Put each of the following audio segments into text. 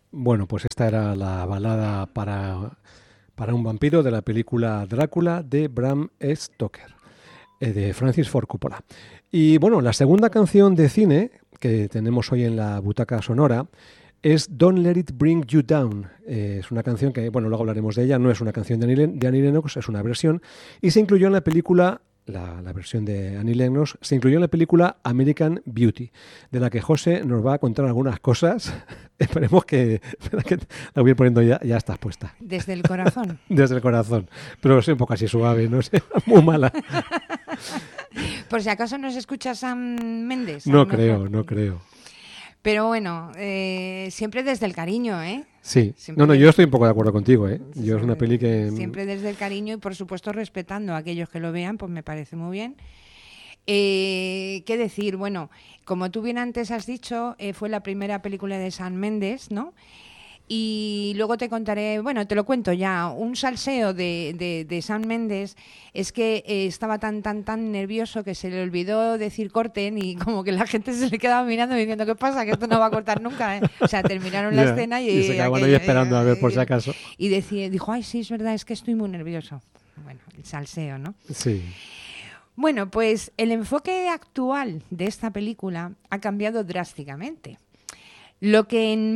Bueno, pues esta era la balada para un vampiro de la película Drácula de Bram Stoker, de Francis Ford Coppola. Y bueno, la segunda canción de cine que tenemos hoy en la butaca sonora es Don't Let It Bring You Down. Es una canción que, bueno, luego hablaremos de ella, no es una canción de Annie Lennox, es una versión, y se incluyó en la película, la versión de Annie Lennox, se incluyó en la película American Beauty, de la que José nos va a contar algunas cosas. Esperemos que la voy a ir poniendo ya estás puesta. Desde el corazón. Desde el corazón, pero es un poco así suave, no sé, muy mala. Por si acaso nos escucha Sam Mendes. No creo. Pero bueno, siempre desde el cariño, ¿eh? Sí. Siempre yo estoy un poco de acuerdo contigo, ¿eh? Yo es una peli que... Siempre desde el cariño y, por supuesto, respetando a aquellos que lo vean, pues me parece muy bien. ¿Qué decir? Bueno, como tú bien antes has dicho, fue la primera película de Sam Mendes, ¿no? Y luego te contaré, bueno, te lo cuento ya, un salseo de Sam Mendes es que estaba tan nervioso que se le olvidó decir corten y como que la gente se le quedaba mirando diciendo, ¿qué pasa? Que esto no va a cortar nunca, ¿eh? O sea, terminaron la escena y se quedaban ahí esperando a ver por si acaso. Y dijo, ay, sí, es verdad, es que estoy muy nervioso. Bueno, el salseo, ¿no? Sí. Bueno, pues el enfoque actual de esta película ha cambiado drásticamente. Lo que en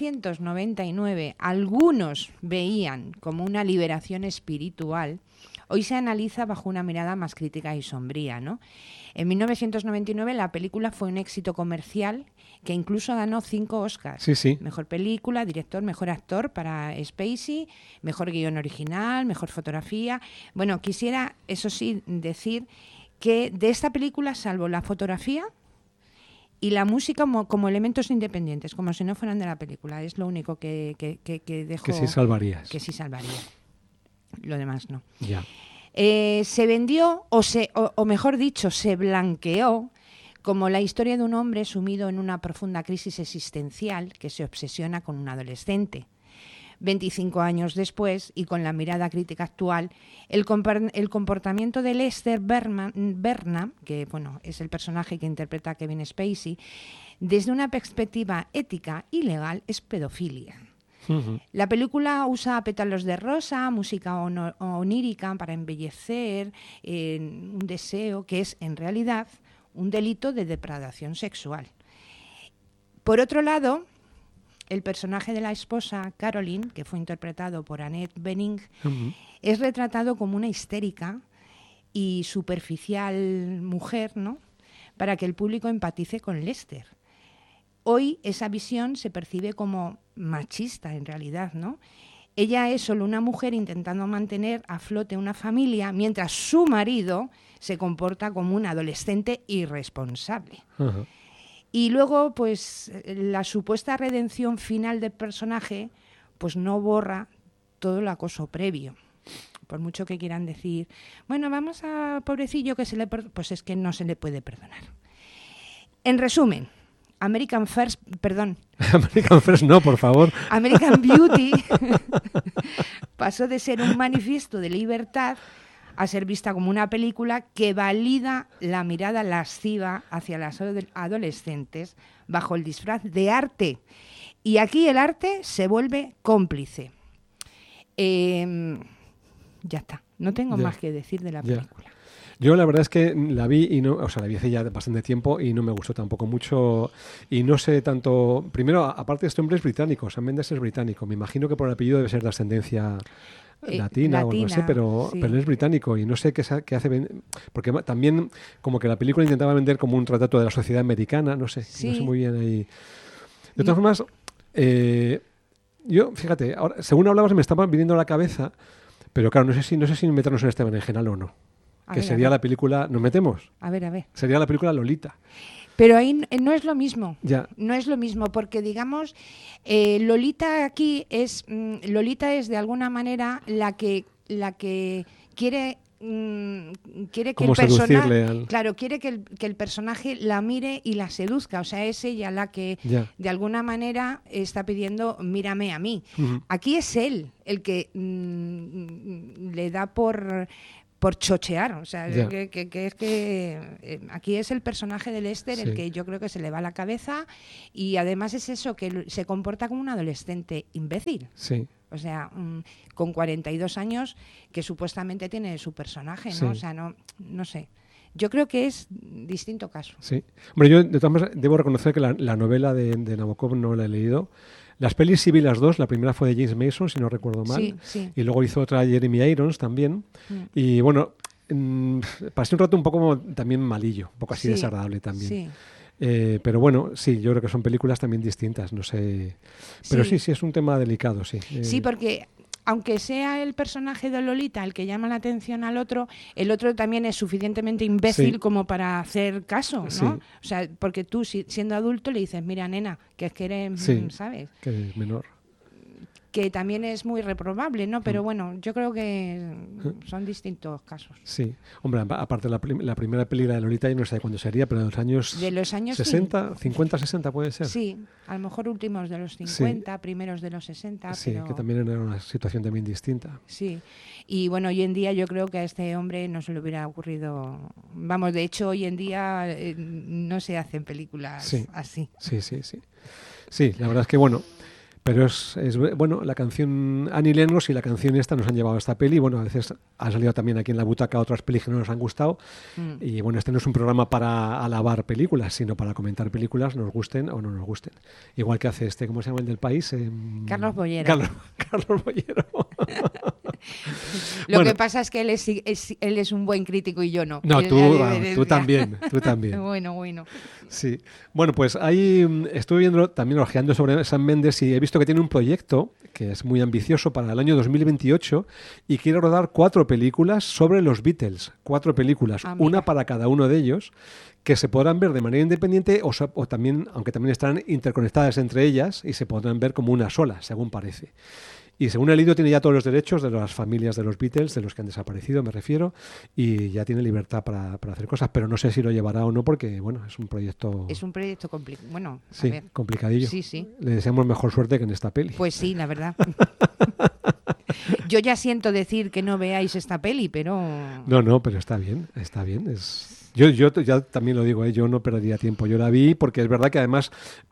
1999 algunos veían como una liberación espiritual, hoy se analiza bajo una mirada más crítica y sombría, ¿no? En 1999 la película fue un éxito comercial que incluso ganó 5 Oscars. Sí. Mejor película, director, mejor actor para Spacey, mejor guión original, mejor fotografía. Bueno, quisiera, eso sí, decir que de esta película, salvo la fotografía y la música como elementos independientes, como si no fueran de la película, es lo único que dejo... Que sí salvarías. Que sí salvaría. Lo demás no. Ya. Se vendió, o mejor dicho, se blanqueó como la historia de un hombre sumido en una profunda crisis existencial que se obsesiona con un adolescente. 25 años después, y con la mirada crítica actual, el comportamiento de Lester Burnham, que bueno, es el personaje que interpreta a Kevin Spacey, desde una perspectiva ética y legal, es pedofilia. Uh-huh. La película usa pétalos de rosa, música onírica para embellecer un deseo que es en realidad un delito de depradación sexual. Por otro lado, el personaje de la esposa, Caroline, que fue interpretado por Annette Bening, Uh-huh. es retratado como una histérica y superficial mujer, ¿no?, para que el público empatice con Lester. Hoy esa visión se percibe como machista, en realidad, ¿no? Ella es solo una mujer intentando mantener a flote una familia, mientras su marido se comporta como un adolescente irresponsable. Uh-huh. Y luego, pues, la supuesta redención final del personaje, pues no borra todo el acoso previo. Por mucho que quieran decir, bueno, vamos a pobrecillo que pues es que no se le puede perdonar. En resumen, American First no, por favor. American Beauty pasó de ser un manifiesto de libertad a ser vista como una película que valida la mirada lasciva hacia las adolescentes bajo el disfraz de arte. Y aquí el arte se vuelve cómplice. Ya está. No tengo más que decir de la película. Yo la verdad es que la vi y la vi hace ya bastante tiempo y no me gustó tampoco mucho y no sé tanto. Primero, aparte este hombre es británico, Sam Mendes es británico. Me imagino que por el apellido debe ser de ascendencia latina o algo así, pero él es británico y no sé qué hace, porque también como que la película intentaba vender como un retrato de la sociedad americana, no sé muy bien ahí. De todas formas, yo, fíjate, ahora, según hablabas me estaba viniendo a la cabeza, pero claro, no sé si meternos en este berenjenal o no. Que sería la película... ¿Nos metemos? A ver. Sería la película Lolita. Pero ahí no es lo mismo. Ya. No es lo mismo, porque digamos, Lolita aquí es... Lolita es de alguna manera la que quiere que como el personaje... al... Claro, quiere que el personaje la mire y la seduzca. O sea, es ella la que de alguna manera está pidiendo, mírame a mí. Uh-huh. Aquí es él el que le da por por chochear, o sea, Ya. que es que aquí es el personaje de Lester el Sí. que yo creo que se le va la cabeza, y además es eso, que se comporta como un adolescente imbécil. Sí, O sea, con 42 años, que supuestamente tiene su personaje, ¿no? Sí. O sea, no sé. Yo creo que es distinto caso. sí. Hombre, yo de todas maneras debo reconocer que la novela de Nabokov no la he leído. Las pelis sí vi las dos. La primera fue de James Mason, si no recuerdo mal. Sí, sí. Y luego hizo otra Jeremy Irons también. Mm. Y bueno, pasé un rato un poco como también malillo, un poco así Sí, desagradable también. Sí. Pero bueno, sí, yo creo que son películas también distintas, no sé. Pero sí, sí, es un tema delicado, sí. Sí, porque aunque sea el personaje de Lolita el que llama la atención al otro, el otro también es suficientemente imbécil Sí. como para hacer caso, ¿no? Sí. O sea, porque tú siendo adulto le dices, mira, nena, que es que eres, Sí. ¿sabes? Que es menor. Que también es muy reprobable, ¿no? Pero bueno, yo creo que son distintos casos. Sí, hombre, aparte la primera película de Lolita, yo no sé cuándo sería, pero De los años 60, 50, 60 puede ser. Sí, a lo mejor últimos de los 50, primeros de los 60, Sí, pero que también era una situación también distinta. sí. Y bueno, hoy en día yo creo que a este hombre no se le hubiera ocurrido. Vamos, de hecho, hoy en día no se hacen películas Sí. así. Sí, sí, sí. Sí, la verdad es que bueno. Pero es bueno, la canción Annie Lennox y la canción esta nos han llevado a esta peli. Bueno, a veces ha salido también aquí en la butaca otras pelis que no nos han gustado. Y bueno, este no es un programa para alabar películas, sino para comentar películas, nos gusten o no nos gusten. Igual que hace este, ¿cómo se llama el del país? Carlos Bollero. Carlos Bollero. Lo Bueno. que pasa es que él es un buen crítico y yo no. No, Es tú, la tú diferencia. también, tú también. Bueno. Sí. Bueno, pues ahí estuve viendo también ojeando sobre Sam Mendes y he visto que tiene un proyecto que es muy ambicioso para el año 2028 y quiere rodar 4 películas sobre los Beatles. 4 películas, Ah, mira. una para cada uno de ellos, que se podrán ver de manera independiente o también, aunque también estarán interconectadas entre ellas y se podrán ver como una sola, según parece. Y según he leído, tiene ya todos los derechos de las familias de los Beatles, de los que han desaparecido, me refiero, y ya tiene libertad para hacer cosas, pero no sé si lo llevará o no, porque bueno, es un proyecto Es un proyecto complicado. Bueno, a sí, ver. complicadillo. Sí. Le deseamos mejor suerte que en esta peli. Pues sí, la verdad. Yo ya siento decir que no veáis esta peli, pero... No, pero está bien, está bien. Yo ya también lo digo, yo no perdería tiempo. Yo la vi porque es verdad que además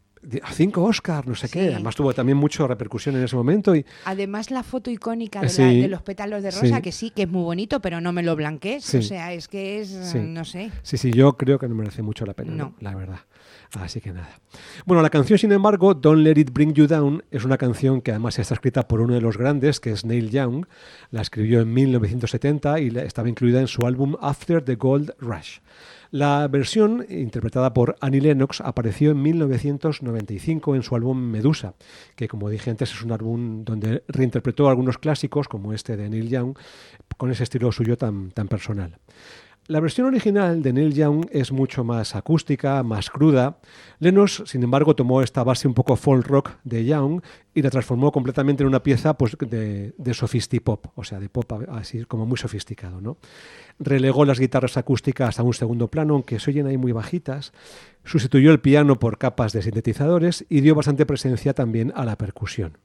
5 Oscars, no sé qué. Sí. Además tuvo también mucha repercusión en ese momento. Y Además, la foto icónica de, Sí. de los pétalos de rosa, Sí. que es muy bonito, pero no me lo blanquees. Sí. O sea, es que es, Sí. no sé. Sí, yo creo que no merece mucho la pena, No. la verdad. Así que nada. Bueno, la canción, sin embargo, Don't Let It Bring You Down, es una canción que además está escrita por uno de los grandes, que es Neil Young. La escribió en 1970 y estaba incluida en su álbum After the Gold Rush. La versión, interpretada por Annie Lennox, apareció en 1995 en su álbum Medusa, que como dije antes es un álbum donde reinterpretó algunos clásicos, como este de Neil Young, con ese estilo suyo tan personal. La versión original de Neil Young es mucho más acústica, más cruda. Lennox, sin embargo, tomó esta base un poco folk rock de Young y la transformó completamente en una pieza pues, de sofistipop, o sea, de pop así como muy sofisticado, ¿no? Relegó las guitarras acústicas a un segundo plano, aunque se oyen ahí muy bajitas. Sustituyó el piano por capas de sintetizadores y dio bastante presencia también a la percusión.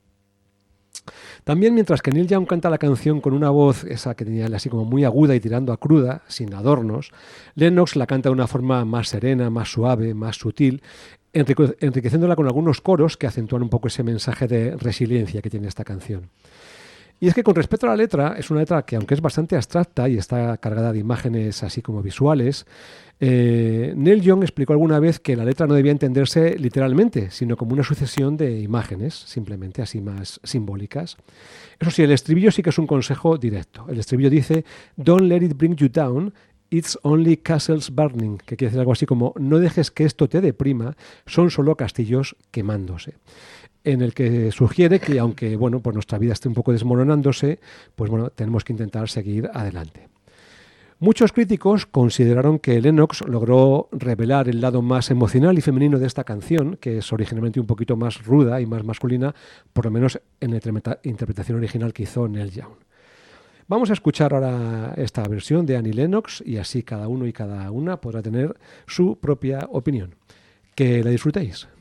También, mientras que Neil Young canta la canción con una voz esa que tenía así como muy aguda y tirando a cruda, sin adornos, Lennox la canta de una forma más serena, más suave, más sutil, enriqueciéndola con algunos coros que acentúan un poco ese mensaje de resiliencia que tiene esta canción. Y es que con respecto a la letra, es una letra que aunque es bastante abstracta y está cargada de imágenes así como visuales, Neil Young explicó alguna vez que la letra no debía entenderse literalmente, sino como una sucesión de imágenes, simplemente así más simbólicas. Eso sí, el estribillo sí que es un consejo directo. El estribillo dice, "Don't let it bring you down, it's only castles burning", que quiere decir algo así como, no dejes que esto te deprima, son solo castillos quemándose. En el que sugiere que aunque bueno, pues nuestra vida esté un poco desmoronándose, pues bueno, tenemos que intentar seguir adelante. Muchos críticos consideraron que Lennox logró revelar el lado más emocional y femenino de esta canción, que es originalmente un poquito más ruda y más masculina, por lo menos en la interpretación original que hizo Neil Young. Vamos a escuchar ahora esta versión de Annie Lennox y así cada uno y cada una podrá tener su propia opinión. Que la disfrutéis.